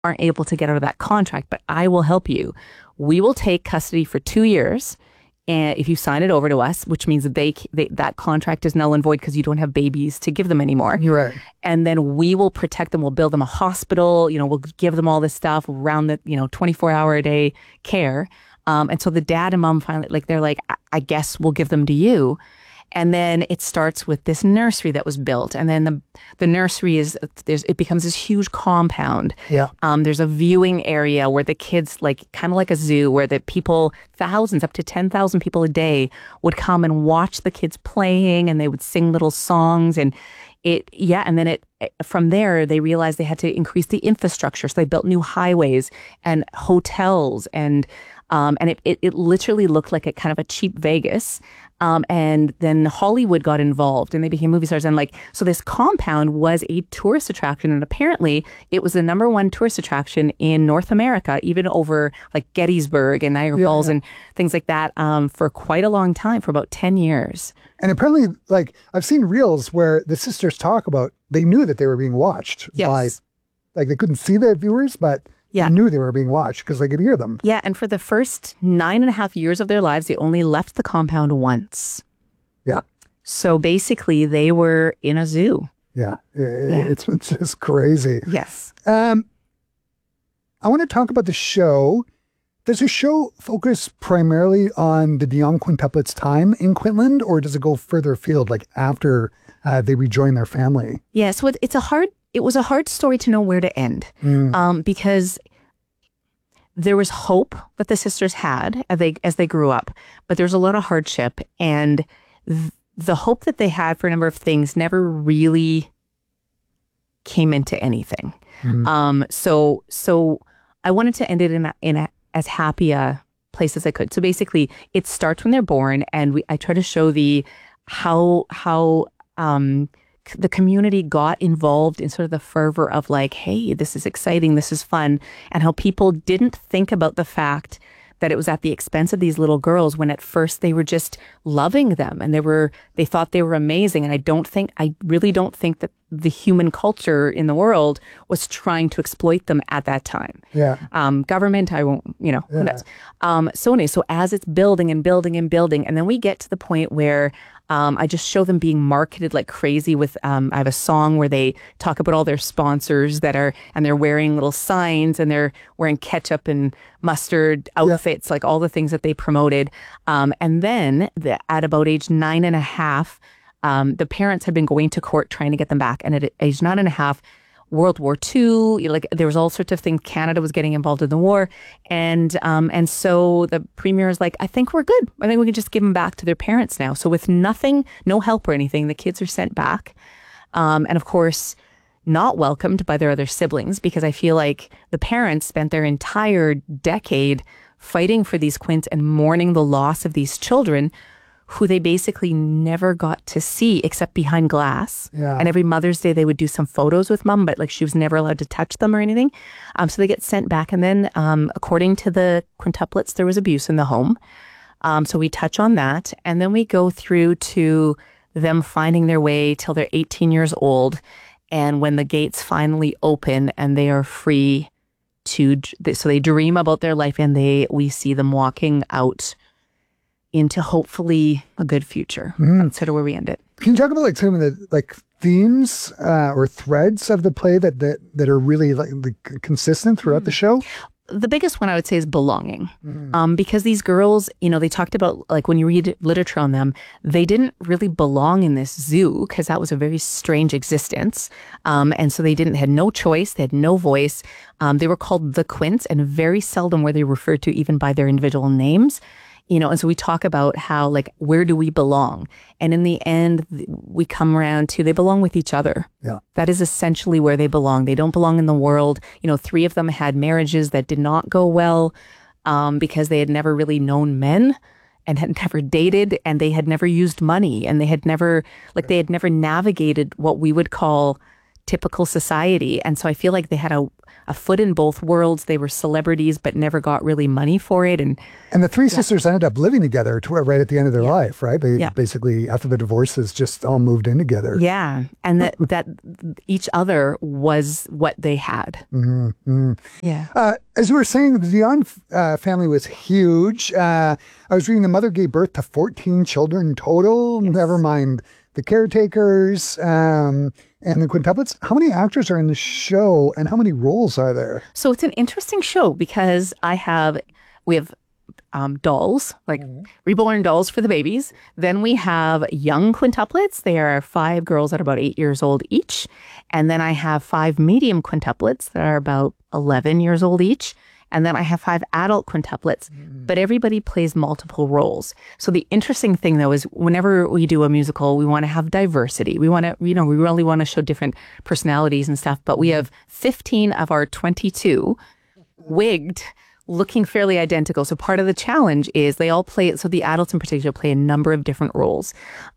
aren't able to get out of that contract, but I will help you. We will take custody for 2 years. And if you sign it over to us, which means that that contract is null and void because you don't have babies to give them anymore. You're right. And then we will protect them. We'll build them a hospital. We'll give them all this stuff around the 24-hour a day care. And so the dad and mom finally, they're like, I guess we'll give them to you. And then it starts with this nursery that was built. And then the nursery it becomes this huge compound. Yeah. There's a viewing area where the kids, kind of like a zoo, where the people, thousands, up to 10,000 people a day would come and watch the kids playing, and they would sing little songs. And from there, they realized they had to increase the infrastructure. So they built new highways and hotels, and it literally looked like a kind of a cheap Vegas. And then Hollywood got involved and they became movie stars. And so this compound was a tourist attraction. And apparently it was the #1 tourist attraction in North America, even over Gettysburg and Niagara Falls and things like that, for quite a long time, for about 10 years. And apparently, I've seen reels where the sisters talk about, they knew that they were being watched by, they couldn't see the viewers, but they knew they were being watched because they could hear them. Yeah, and for the first 9.5 years of their lives, they only left the compound once. Yeah. So basically, they were in a zoo. Yeah, it's just crazy. Yes. I want to talk about the show. Does the show focus primarily on the de Jong quintuplets' time in Quintland, or does it go further afield, after they rejoin their family? Yeah, so it was a hard story to know where to end, because there was hope that the sisters had as they grew up, but there's a lot of hardship, and the hope that they had for a number of things never really came into anything. So I wanted to end it in a as happy a place as I could. So basically, it starts when they're born, and I try to show how the community got involved in sort of the fervor of hey, this is exciting, this is fun, and how people didn't think about the fact that it was at the expense of these little girls when at first they were just loving them and they thought they were amazing. And I really don't think that the human culture in the world was trying to exploit them at that time. Yeah. Government, I won't, who knows. So anyway, so as it's building and building and building, and then we get to the point where I just show them being marketed like crazy with, I have a song where they talk about all their sponsors and they're wearing little signs and they're wearing ketchup and mustard outfits, all the things that they promoted. And then at about age 9.5, the parents had been going to court trying to get them back. And at age 9.5, World War II, there was all sorts of things. Canada was getting involved in the war. And so the premier is like, I think we're good. I think we can just give them back to their parents now. So with nothing, no help or anything, the kids are sent back. And of course, not welcomed by their other siblings, because I feel like the parents spent their entire decade fighting for these quints and mourning the loss of these children who they basically never got to see except behind glass. Yeah. And every Mother's Day, they would do some photos with mom, but she was never allowed to touch them or anything. So they get sent back. And then according to the quintuplets, there was abuse in the home. So we touch on that. And then we go through to them finding their way till they're 18 years old. And when the gates finally open and they are free so they dream about their life, and we see them walking out into hopefully a good future. That's sort of where we end it. Can you talk about some of the themes or threads of the play that are really consistent throughout the show? The biggest one I would say is belonging, because these girls, they talked about when you read literature on them, they didn't really belong in this zoo because that was a very strange existence. And so they had no choice. They had no voice. They were called the Quints, and very seldom were they referred to even by their individual names. And so we talk about how, where do we belong? And in the end, we come around to they belong with each other. Yeah. That is essentially where they belong. They don't belong in the world. 3 of them had marriages that did not go well because they had never really known men and had never dated, and they had never used money, and they had never navigated what we would call typical society. And so I feel like they had a foot in both worlds. They were celebrities, but never got really money for it. And the three sisters ended up living together right at the end of their life, right? They Yeah. basically, after the divorces, just all moved in together. yeah, and that each other was what they had. Yeah. As we were saying, the Dion family was huge. I was reading the mother gave birth to 14 children total, never mind the caretakers and the quintuplets. How many actors are in the show and how many roles are there? So it's an interesting show because we have dolls, like reborn dolls for the babies. Then we have young quintuplets. They are 5 girls that are about 8 years old each. And then I have 5 medium quintuplets that are about 11 years old each. And then I have 5 adult quintuplets, but everybody plays multiple roles. So the interesting thing, though, is whenever we do a musical, we want to have diversity. We want to, we really want to show different personalities and stuff. But we have 15 of our 22 wigged, looking fairly identical. So part of the challenge is they all play, so the adults in particular play a number of different roles.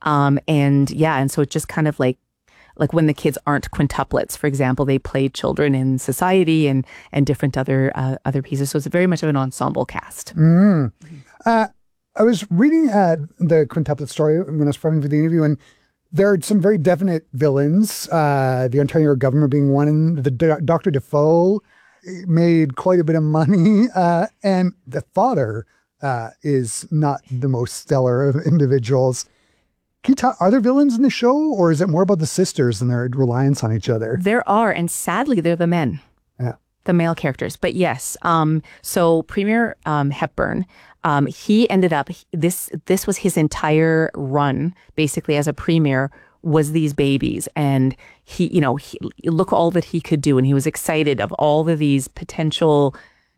And so it's just kind of like when the kids aren't quintuplets, for example, they play children in society and different other pieces. So it's very much of an ensemble cast. I was reading the quintuplet story when I was prepping for the interview, and there are some very definite villains. The Ontario government being one, and Dr. Defoe made quite a bit of money, and the father is not the most stellar of individuals. Are there villains in the show, or is it more about the sisters and their reliance on each other? There are, and sadly, they're the men, the male characters. But yes, so Premier Hepburn, he ended up, this was his entire run, basically, as a premier, was these babies. And he look all that he could do, and he was excited of all of these potential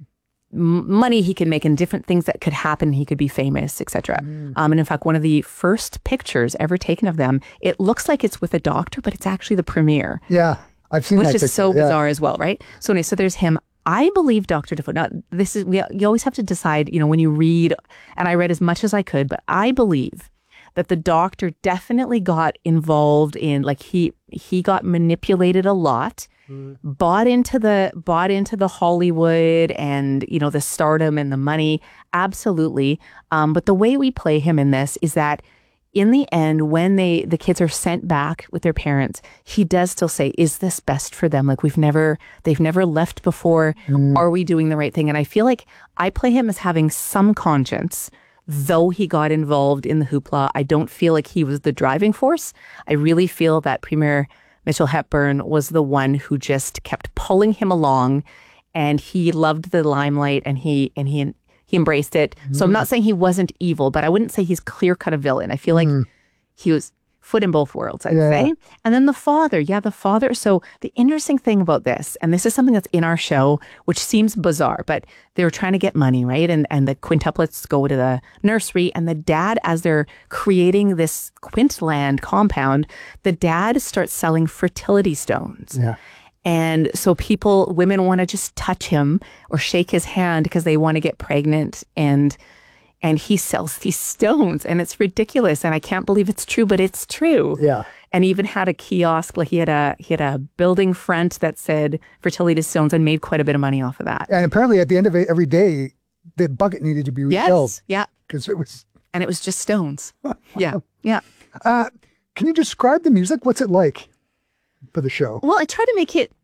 money he could make and different things that could happen. He could be famous, etc. And in fact, one of the first pictures ever taken of them, it looks like it's with a doctor, but it's actually the premier. Yeah, I've seen that. Which is so bizarre as well, right? So anyway, so there's him. I believe Dr. Defoe. Now, you always have to decide, when you read, and I read as much as I could, but I believe that the doctor definitely got involved in, like, he got manipulated a lot. Bought into the Hollywood and the stardom and the money, absolutely. But the way we play him in this is that in the end, when the kids are sent back with their parents, he does still say, "Is this best for them? Like they've never left before. Are we doing the right thing?" And I feel like I play him as having some conscience, though he got involved in the hoopla. I don't feel like he was the driving force. I really feel that Premier Mitchell Hepburn was the one who just kept pulling him along, and he loved the limelight, and he embraced it. So I'm not saying he wasn't evil, but I wouldn't say he's clear-cut a villain. I feel like he was foot in both worlds, I'd say. And then the father. So the interesting thing about this, and this is something that's in our show, which seems bizarre, but they were trying to get money, right? And the quintuplets go to the nursery, and the dad, as they're creating this Quintland compound, the dad starts selling fertility stones. Yeah. And so women want to just touch him or shake his hand because they want to get pregnant, and he sells these stones, and it's ridiculous. And I can't believe it's true, but it's true. Yeah. And even had a kiosk, like he had a building front that said fertility stones, and made quite a bit of money off of that. And apparently at the end of every day, the bucket needed to be refilled. Yes. Yeah. Because it was just stones. Yeah. Yeah. Can you describe the music? What's it like for the show? Well, I try to make it,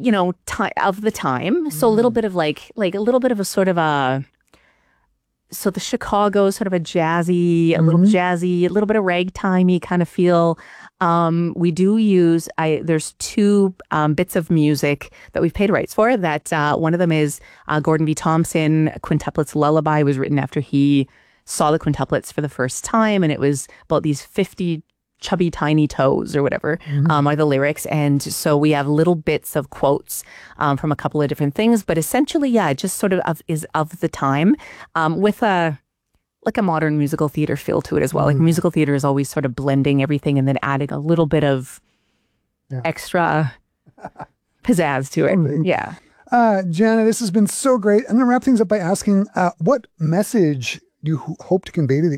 of the time. So a little bit of like a little bit of a sort of a, so the Chicago sort of a jazzy, a little jazzy, a little bit of ragtimey kind of feel. We do use, there's 2 bits of music that we've paid rights for. That one of them is Gordon B. Thompson, Quintuplets Lullaby, was written after he saw the quintuplets for the first time, and it was about these 50 chubby tiny toes or whatever are the lyrics. And so we have little bits of quotes from a couple of different things, but essentially, just sort of is of the time, with a modern musical theater feel to it as well. Like musical theater is always sort of blending everything and then adding a little bit of extra pizzazz to it. Yeah. Jana, this has been so great. I'm going to wrap things up by asking, what message do you hope to convey to the